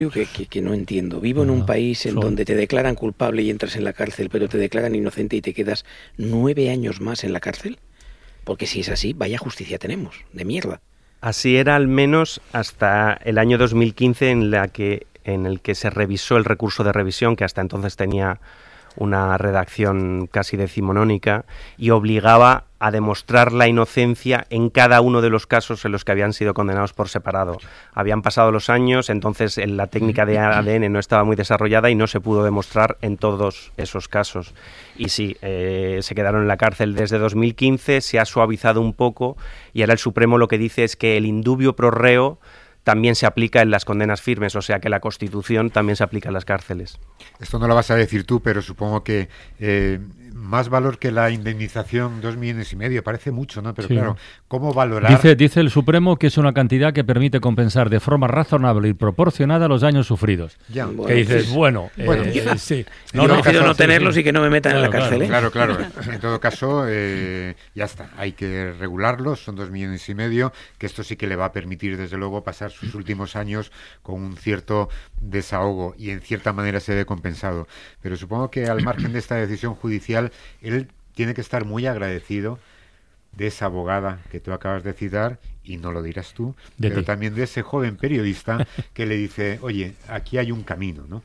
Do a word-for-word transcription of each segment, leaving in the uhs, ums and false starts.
Que, que, que no entiendo. Vivo en un país en donde te declaran culpable y entras en la cárcel, pero te declaran inocente y te quedas nueve años más en la cárcel. Porque si es así, vaya justicia tenemos, de mierda. Así era al menos hasta el año dos mil quince, en, la que, en el que se revisó el recurso de revisión, que hasta entonces tenía una redacción casi decimonónica y obligaba a demostrar la inocencia en cada uno de los casos en los que habían sido condenados por separado. Habían pasado los años, entonces la técnica de A D N no estaba muy desarrollada y no se pudo demostrar en todos esos casos. Y sí, eh, se quedaron en la cárcel desde dos mil quince, se ha suavizado un poco y ahora el Supremo lo que dice es que el indubio pro reo también se aplica en las condenas firmes, o sea que la Constitución también se aplica en las cárceles. Esto no lo vas a decir tú, pero supongo que eh, más valor que la indemnización, dos millones y medio, parece mucho, ¿no? Pero sí, claro, ¿cómo valorar? Dice, dice el Supremo que es una cantidad que permite compensar de forma razonable y proporcionada los daños sufridos. Ya. Que bueno, dices, pues, bueno, bueno eh, yo, sí. No, no, quiero no tenerlos y que no me metan claro, en la cárcel, claro, ¿eh? Claro, claro. En todo caso, eh, ya está. Hay que regularlos, son dos millones y medio, que esto sí que le va a permitir, desde luego, pasar sus últimos años con un cierto desahogo y en cierta manera se ve compensado. Pero supongo que al margen de esta decisión judicial, él tiene que estar muy agradecido de esa abogada que tú acabas de citar, y no lo dirás tú, de pero ti. También de ese joven periodista que le dice, oye, aquí hay un camino, ¿no?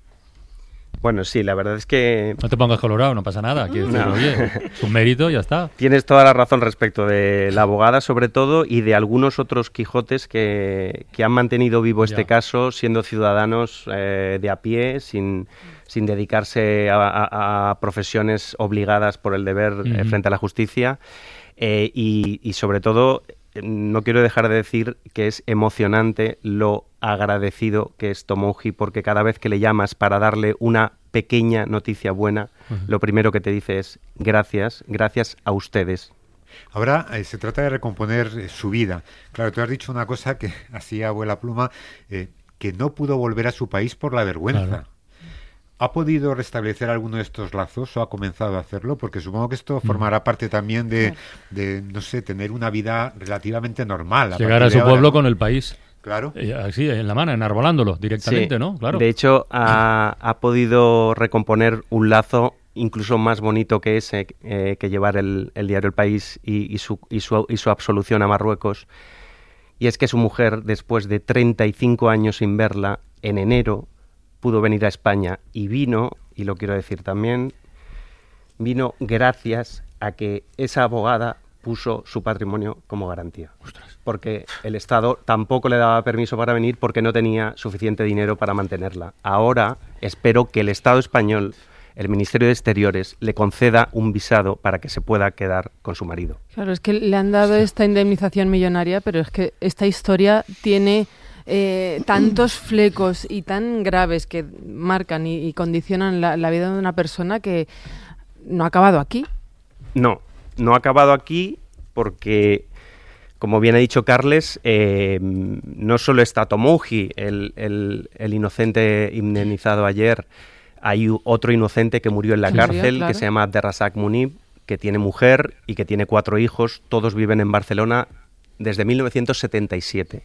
Bueno, sí, la verdad es que... No te pongas colorado, no pasa nada. Quiero decir, no. Oye, es un mérito, ya está. Tienes toda la razón respecto de la abogada, sobre todo, y de algunos otros Quijotes que, que han mantenido vivo este ya. caso, siendo ciudadanos eh, de a pie, sin, sin dedicarse a, a, a profesiones obligadas por el deber uh-huh. eh, frente a la justicia. Eh, y, y, sobre todo, no quiero dejar de decir que es emocionante lo agradecido que es Tomoji, porque cada vez que le llamas para darle una pequeña noticia buena, uh-huh. lo primero que te dice es gracias, gracias a ustedes. Ahora eh, se trata de recomponer eh, su vida. Claro, tú has dicho una cosa que así a vuela pluma, eh, que no pudo volver a su país por la vergüenza. Claro. ¿Ha podido restablecer alguno de estos lazos o ha comenzado a hacerlo? Porque supongo que esto formará parte también de, de no sé, tener una vida relativamente normal. Llegar a su ahora, pueblo ¿no? con el país. Claro. Eh, así, en la mano, enarbolándolo directamente, sí. ¿no? Claro. De hecho, ha, ha podido recomponer un lazo incluso más bonito que ese, eh, que llevar el, el diario El País y, y, su, y, su, y su absolución a Marruecos. Y es que su mujer, después de treinta y cinco años sin verla, en enero pudo venir a España y vino, y lo quiero decir también, vino gracias a que esa abogada puso su patrimonio como garantía. Ostras. Porque el Estado tampoco le daba permiso para venir porque no tenía suficiente dinero para mantenerla. Ahora espero que el Estado español, el Ministerio de Exteriores, le conceda un visado para que se pueda quedar con su marido. Claro, es que le han dado esta indemnización millonaria, pero es que esta historia tiene eh, tantos flecos y tan graves que marcan y, y condicionan la, la vida de una persona que no ha acabado aquí. No, no ha acabado aquí porque, como bien ha dicho Carles, eh, no solo está Tomoji, el, el, el inocente indemnizado ayer. Hay otro inocente que murió en la sí, cárcel, claro. que se llama Abderrazak Munib, que tiene mujer y que tiene cuatro hijos. Todos viven en Barcelona desde mil novecientos setenta y siete.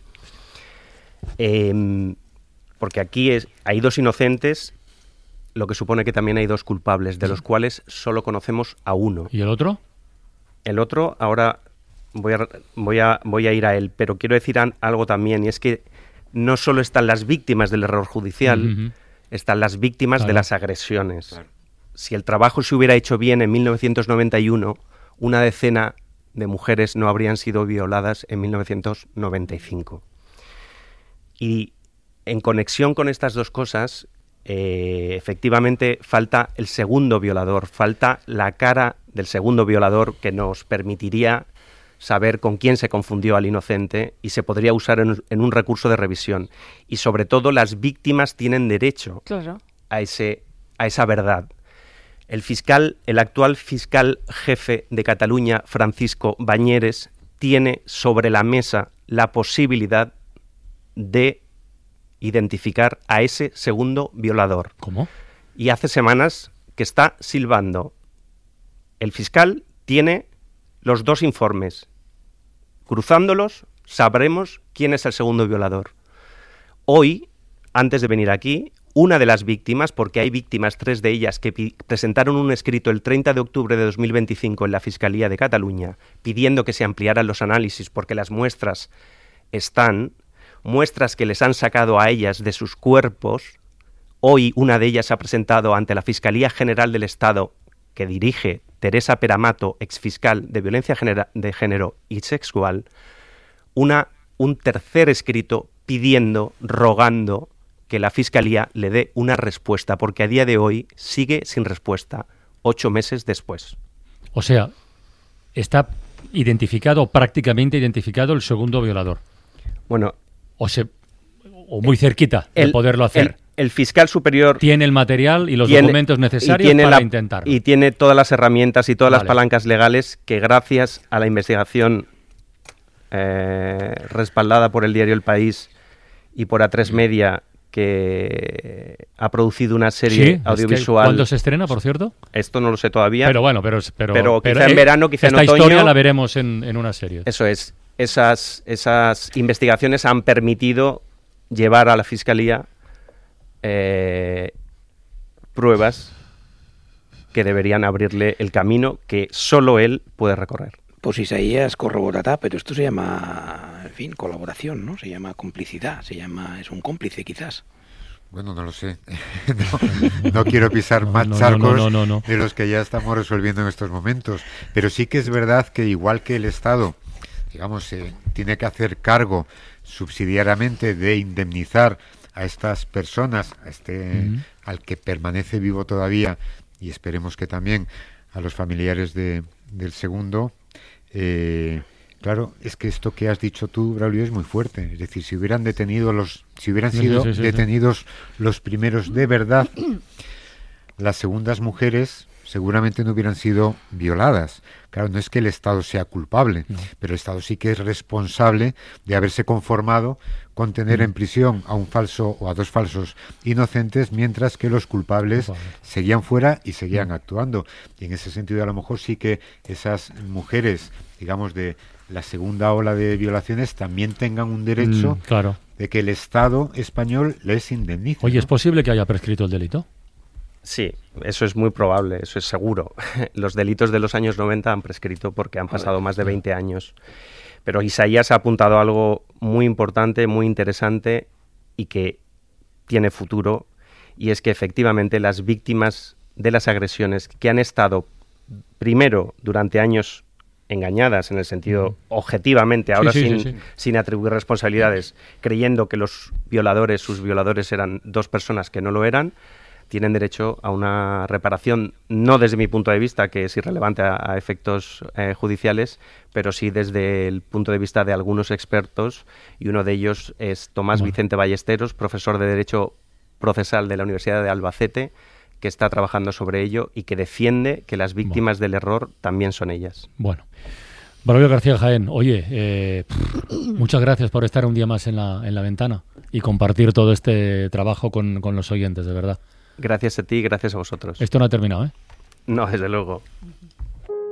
Eh, porque aquí es, hay dos inocentes, lo que supone que también hay dos culpables, de los cuales solo conocemos a uno. ¿Y el otro? El otro, ahora voy a, voy a, voy a ir a él, pero quiero decir an, algo también, y es que no solo están las víctimas del error judicial, uh-huh. están las víctimas claro. de las agresiones. Claro. Si el trabajo se hubiera hecho bien en mil novecientos noventa y uno, una decena de mujeres no habrían sido violadas en mil novecientos noventa y cinco. Y en conexión con estas dos cosas, eh, efectivamente falta el segundo violador, falta la cara del segundo violador que nos permitiría saber con quién se confundió al inocente y se podría usar en, en un recurso de revisión. Y sobre todo las víctimas tienen derecho claro. a, ese, a esa verdad. El fiscal, el actual fiscal jefe de Cataluña, Francisco Bañeres, tiene sobre la mesa la posibilidad de identificar a ese segundo violador. ¿Cómo? Y hace semanas que está silbando. El fiscal tiene los dos informes. Cruzándolos, sabremos quién es el segundo violador. Hoy, antes de venir aquí, una de las víctimas, porque hay víctimas, tres de ellas, que pi- presentaron un escrito el treinta de octubre de dos mil veinticinco en la Fiscalía de Cataluña, pidiendo que se ampliaran los análisis porque las muestras están, muestras que les han sacado a ellas de sus cuerpos. Hoy una de ellas ha presentado ante la Fiscalía General del Estado, que dirige Teresa Peramato, exfiscal de violencia genera- de género y sexual, una, un tercer escrito pidiendo, rogando que la Fiscalía le dé una respuesta, porque a día de hoy sigue sin respuesta, ocho meses después. O sea, está identificado, prácticamente identificado, el segundo violador. Bueno, O, se, o muy cerquita de el, poderlo hacer. El, el fiscal superior tiene el material y los tiene, documentos necesarios y tiene para la, intentarlo. Y tiene todas las herramientas y todas Vale. las palancas legales que, gracias a la investigación eh, respaldada por el diario El País y por A tres Media, que ha producido una serie sí, audiovisual. ¿Cuándo se estrena, por cierto? Esto no lo sé todavía. Pero bueno, pero, pero, pero quizá pero, en verano, quizá en esta otoño. Esta historia la veremos en, en una serie. Eso es. Esas, esas investigaciones han permitido llevar a la Fiscalía eh, pruebas que deberían abrirle el camino que solo él puede recorrer. Pues Isaías corroborará, pero esto se llama, en fin, colaboración, ¿no? Se llama complicidad, se llama, es un cómplice quizás. Bueno, no lo sé. no, no quiero pisar más no, charcos no, no, no, no. de los que ya estamos resolviendo en estos momentos. Pero sí que es verdad que igual que el Estado, digamos, eh, tiene que hacer cargo subsidiariamente de indemnizar a estas personas, a este, uh-huh. al que permanece vivo todavía, y esperemos que también a los familiares de, del segundo. Eh, claro, es que esto que has dicho tú, Braulio, es muy fuerte. Es decir, si hubieran detenido los, si hubieran sido sí, sí, sí, detenidos sí. los primeros de verdad, las segundas mujeres seguramente no hubieran sido violadas. Claro, no es que el Estado sea culpable, no. pero el Estado sí que es responsable de haberse conformado con tener mm. en prisión a un falso o a dos falsos inocentes, mientras que los culpables Culpable. seguían fuera y seguían mm. actuando. Y en ese sentido, a lo mejor sí que esas mujeres, digamos, de la segunda ola de violaciones también tengan un derecho mm, claro. de que el Estado español les indemnice. Oye, ¿no? ¿es posible que haya prescrito el delito? Sí, eso es muy probable, eso es seguro. Los delitos de los años noventa han prescrito porque han pasado más de veinte años. Pero Isaías ha apuntado a algo muy importante, muy interesante y que tiene futuro, y es que efectivamente las víctimas de las agresiones que han estado primero durante años engañadas, en el sentido objetivamente, ahora sí, sí, sin, sí, sí. sin atribuir responsabilidades, creyendo que los violadores, sus violadores eran dos personas que no lo eran, tienen derecho a una reparación, no desde mi punto de vista, que es irrelevante a, a efectos eh, judiciales, pero sí desde el punto de vista de algunos expertos, y uno de ellos es Tomás bueno. Vicente Ballesteros, profesor de Derecho Procesal de la Universidad de Albacete, que está trabajando sobre ello y que defiende que las víctimas bueno. del error también son ellas. Bueno. Braulio García Jaén, oye, eh, muchas gracias por estar un día más en la, en la ventana y compartir todo este trabajo con, con los oyentes, de verdad. Gracias a ti y gracias a vosotros. Esto no ha terminado, ¿eh? No, desde luego.